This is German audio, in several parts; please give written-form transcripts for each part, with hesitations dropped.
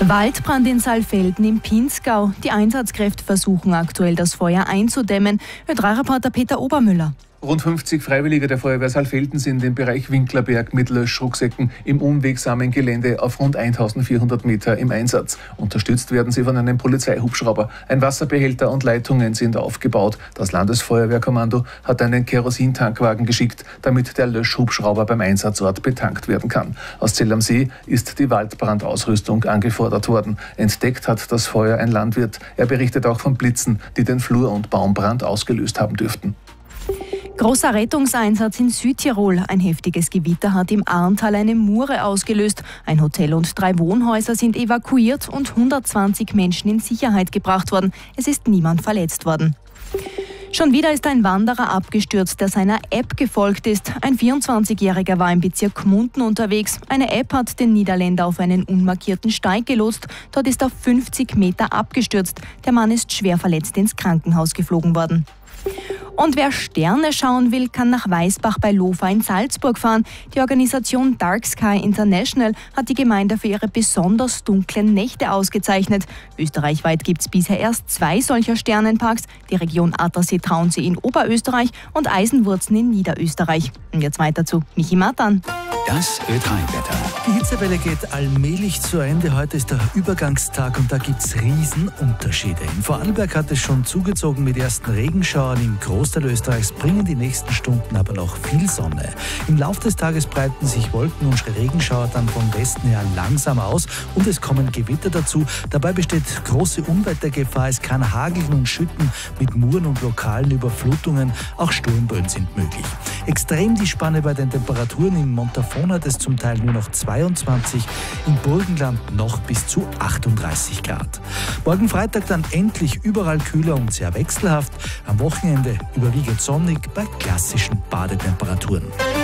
Waldbrand in Saalfelden im Pinzgau. Die Einsatzkräfte versuchen aktuell, das Feuer einzudämmen. Ö3-Reporter Peter Obermüller. Rund 50 Freiwillige der Feuerwehr Saalfelden sind im Bereich Winklerberg mit Löschrucksäcken im unwegsamen Gelände auf rund 1400 Meter im Einsatz. Unterstützt werden sie von einem Polizeihubschrauber. Ein Wasserbehälter und Leitungen sind aufgebaut. Das Landesfeuerwehrkommando hat einen Kerosintankwagen geschickt, damit der Löschhubschrauber beim Einsatzort betankt werden kann. Aus Zell am See ist die Waldbrandausrüstung angefordert worden. Entdeckt hat das Feuer ein Landwirt. Er berichtet auch von Blitzen, die den Flur- und Baumbrand ausgelöst haben dürften. Großer Rettungseinsatz in Südtirol. Ein heftiges Gewitter hat im Arntal eine Mure ausgelöst. Ein Hotel und 3 Wohnhäuser sind evakuiert und 120 Menschen in Sicherheit gebracht worden. Es ist niemand verletzt worden. Schon wieder ist ein Wanderer abgestürzt, der seiner App gefolgt ist. Ein 24-Jähriger war im Bezirk Gmunden unterwegs. Eine App hat den Niederländer auf einen unmarkierten Steig gelotst. Dort ist er 50 Meter abgestürzt. Der Mann ist schwer verletzt ins Krankenhaus geflogen worden. Und wer Sterne schauen will, kann nach Weißbach bei Lofa in Salzburg fahren. Die Organisation Dark Sky International hat die Gemeinde für ihre besonders dunklen Nächte ausgezeichnet. Österreichweit gibt es bisher erst 2 solcher Sternenparks, die Region Attersee-Traunsee in Oberösterreich und Eisenwurzen in Niederösterreich. Und jetzt weiter zu Michi Matan. Das Ö3-Wetter. Die Hitzewelle geht allmählich zu Ende. Heute ist der Übergangstag und da gibt es Riesenunterschiede. In Vorarlberg hat es schon zugezogen mit ersten Regenschauern. Im Großteil Österreichs bringen die nächsten Stunden aber noch viel Sonne. Im Laufe des Tages breiten sich Wolken und Regenschauer dann vom Westen her langsam aus und es kommen Gewitter dazu. Dabei besteht große Unwettergefahr. Es kann hageln und schütten mit Muren und lokalen Überflutungen. Auch Sturmböen sind möglich. Extrem die Spanne bei den Temperaturen. In Montafon hat es zum Teil nur noch 22, im Burgenland noch bis zu 38 Grad. Morgen Freitag dann endlich überall kühler und sehr wechselhaft. Am Wochenende überwiegend sonnig bei klassischen Badetemperaturen.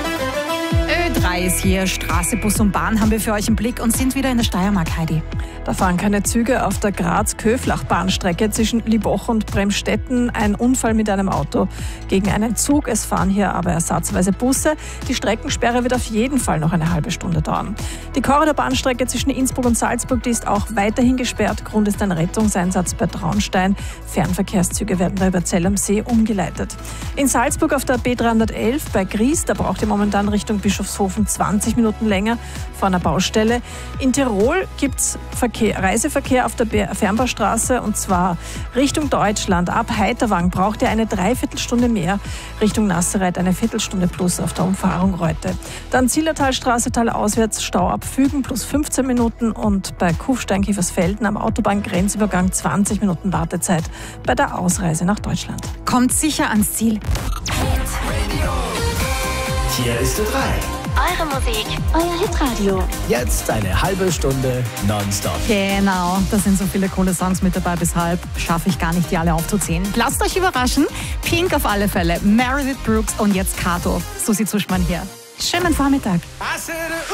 Ö3 ist hier. Straße, Bus und Bahn haben wir für euch im Blick und sind wieder in der Steiermark, Heidi. Da fahren keine Züge auf der Graz-Köflach-Bahnstrecke zwischen Liboch und Bremstetten. Ein Unfall mit einem Auto gegen einen Zug. Es fahren hier aber ersatzweise Busse. Die Streckensperre wird auf jeden Fall noch eine halbe Stunde dauern. Die Korridorbahnstrecke zwischen Innsbruck und Salzburg, die ist auch weiterhin gesperrt. Grund ist ein Rettungseinsatz bei Traunstein. Fernverkehrszüge werden da über Zell am See umgeleitet. In Salzburg auf der B311 bei Gries, da braucht ihr momentan Richtung Bischofshofen 20 Minuten länger vor einer Baustelle. In Tirol gibt es Reiseverkehr auf der Fernbaustraße und zwar Richtung Deutschland. Ab Heiterwang braucht ihr eine Dreiviertelstunde mehr. Richtung Nassereit eine Viertelstunde plus auf der Umfahrung Reute. Dann Zillertalstraße talauswärts Stau ab Fügen plus 15 Minuten und bei Kufstein-Kiefersfelden am Autobahngrenzübergang 20 Minuten Wartezeit bei der Ausreise nach Deutschland. Kommt sicher ans Ziel. Hier ist Ö3. Eure Musik, euer Hitradio. Jetzt eine halbe Stunde nonstop. Genau, da sind so viele coole Songs mit dabei, weshalb schaffe ich gar nicht, die alle aufzuzählen. Lasst euch überraschen. Pink auf alle Fälle, Meredith Brooks und jetzt Kato. Susi Zuschmann hier. Schönen Vormittag.